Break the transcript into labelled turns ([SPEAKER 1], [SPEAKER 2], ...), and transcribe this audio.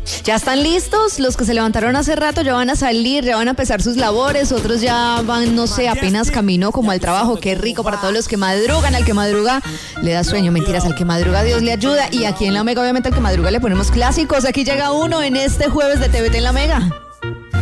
[SPEAKER 1] Ya están listos, los que se levantaron hace rato ya van a salir, ya van a empezar sus labores, otros ya van, no sé, apenas camino como al trabajo. Qué rico para todos los que madrugan, al que madruga le da sueño, mentiras, al que madruga Dios le ayuda. Y aquí en La Mega, obviamente, al que madruga le ponemos clásicos. Aquí llega uno en este jueves de TVT en La Mega.